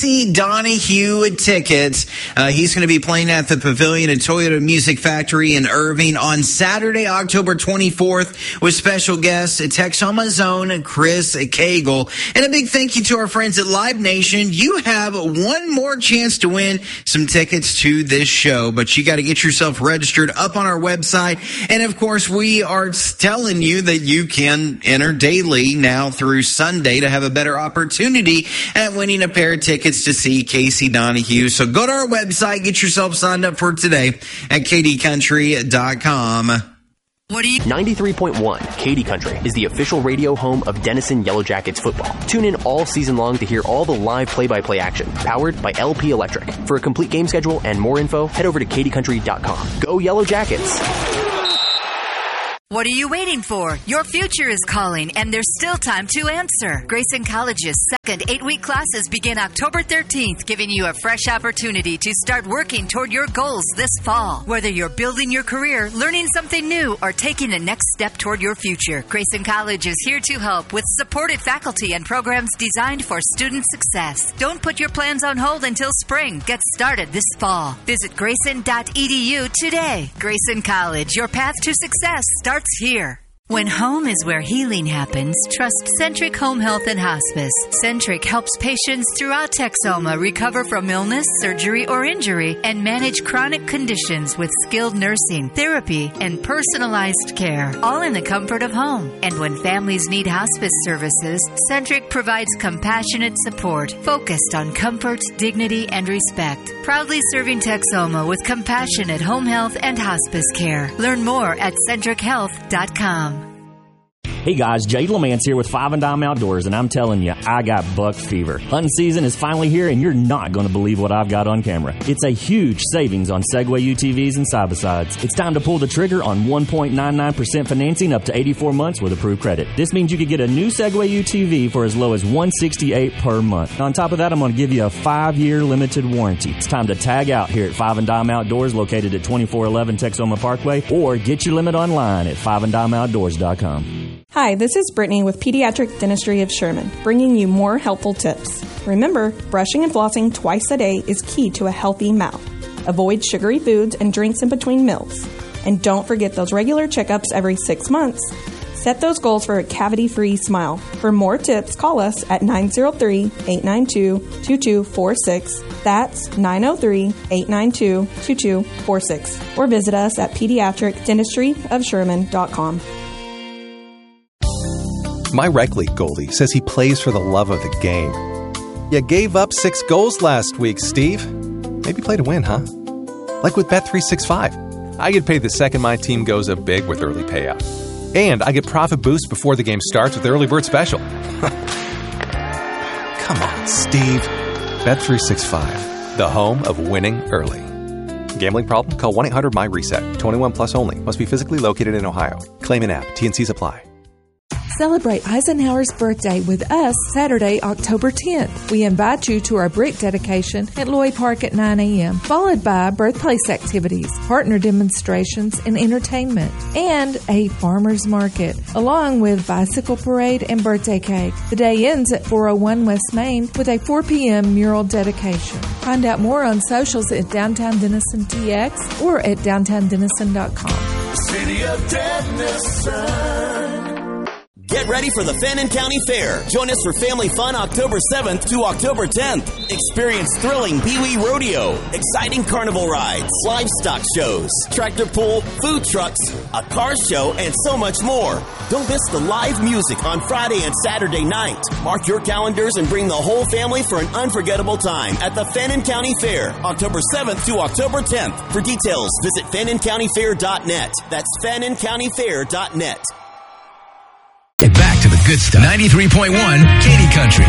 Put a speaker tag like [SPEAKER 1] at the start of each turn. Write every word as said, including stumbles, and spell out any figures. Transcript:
[SPEAKER 1] Donahue tickets. Uh, he's going to be playing at the Pavilion at Toyota Music Factory in Irving on Saturday, October twenty-fourth, with special guests Texoma's own Chris Cagle. And a big thank you to our friends at Live Nation. You have one more chance to win some tickets to this show, but you got to get yourself registered up on our website. And of course, we are telling you that you can enter daily now through Sunday to have a better opportunity at winning a pair of tickets to see Casey Donahue. So go to our website, get yourself signed up for today at k d country dot com.
[SPEAKER 2] What do you... ninety-three point one K D Country is the official radio home of Denison Yellow Jackets football. Tune in all season long to hear all the live play-by-play action, powered by L P Electric. For a complete game schedule and more info, head over to k d country dot com. Go Yellow Jackets!
[SPEAKER 3] What are you waiting for? Your future is calling, and there's still time to answer. Grayson College's second eight-week classes begin October thirteenth, giving you a fresh opportunity to start working toward your goals this fall. Whether you're building your career, learning something new, or taking the next step toward your future, Grayson College is here to help with supported faculty and programs designed for student success. Don't put your plans on hold until spring. Get started this fall. Visit grayson dot e d u today. Grayson College, your path to success starts here. When home is where healing happens, trust Centric Home Health and Hospice. Centric helps patients throughout Texoma recover from illness, surgery, or injury and manage chronic conditions with skilled nursing, therapy, and personalized care, all in the comfort of home. And when families need hospice services, Centric provides compassionate support focused on comfort, dignity, and respect. Proudly serving Texoma with compassionate home health and hospice care. Learn more at centric health dot com.
[SPEAKER 4] Hey guys, Jade Lamance here with Five and Dime Outdoors, and I'm telling you, I got buck fever. Hunting season is finally here, and you're not going to believe what I've got on camera. It's a huge savings on Segway U T Vs and side-by-sides. It's time to pull the trigger on one point nine nine percent financing up to eighty-four months with approved credit. This means you could get a new Segway U T V for as low as one hundred sixty-eight dollars per month. On top of that, I'm going to give you a five-year limited warranty. It's time to tag out here at Five and Dime Outdoors, located at twenty-four eleven Texoma Parkway, or get your limit online at five and dime outdoors dot com.
[SPEAKER 5] Hi, this is Brittany with Pediatric Dentistry of Sherman, bringing you more helpful tips. Remember, brushing and flossing twice a day is key to a healthy mouth. Avoid sugary foods and drinks in between meals. And don't forget those regular checkups every six months. Set those goals for a cavity-free smile. For more tips, call us at nine oh three, eight nine two, two two four six. That's nine oh three, eight nine two, two two four six. Or visit us at pediatric dentistry of sherman dot com.
[SPEAKER 6] My rec league goalie says he plays for the love of the game. You gave up six goals last week, Steve. Maybe play to win, huh? Like with Bet three sixty-five. I get paid the second my team goes up big with early payout. And I get profit boost before the game starts with the early bird special. Come on, Steve. Bet three sixty-five, the home of winning early. Gambling problem? Call one eight hundred my reset. twenty-one plus only. Must be physically located in Ohio. Claim in app. T N Cs apply.
[SPEAKER 7] Celebrate Eisenhower's birthday with us Saturday, October tenth. We invite you to our brick dedication at Lloyd Park at nine a.m., followed by birthplace activities, partner demonstrations, and entertainment, and a farmer's market, along with bicycle parade and birthday cake. The day ends at four oh one West Main with a four p.m. mural dedication. Find out more on socials at Downtown Denison T X or at downtown denison dot com.
[SPEAKER 8] City of Denison.
[SPEAKER 9] Get ready for the Fannin County Fair. Join us for family fun October seventh to October tenth. Experience thrilling Pee-wee rodeo, exciting carnival rides, livestock shows, tractor pull, food trucks, a car show, and so much more. Don't miss the live music on Friday and Saturday night. Mark your calendars and bring the whole family for an unforgettable time at the Fannin County Fair, October seventh to October tenth. For details, visit fannin county fair dot net. That's fannin county fair dot net.
[SPEAKER 10] Back to the good stuff. ninety-three point one K D Country.